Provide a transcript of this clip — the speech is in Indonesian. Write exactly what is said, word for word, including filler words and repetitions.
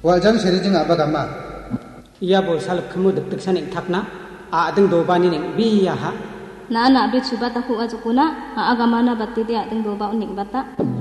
Waljang serijing apa gamma? Iya bo salap kamu dek dek saning takna, a adeng doba ni neng biya ha. Na anak bit subat aku ajukuna, a agamana batti dia adeng doba unik bata.